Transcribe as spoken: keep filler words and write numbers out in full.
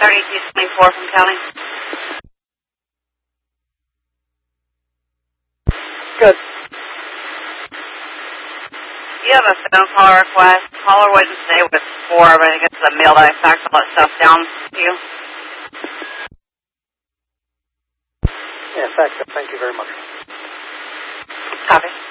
thirty-two twenty-four from Kelly. Good. You have a phone call request. Caller wouldn't say what it's for, but I guess the mail that I faxed all that stuff down to you. Yeah, fax it. Thank you very much. Copy.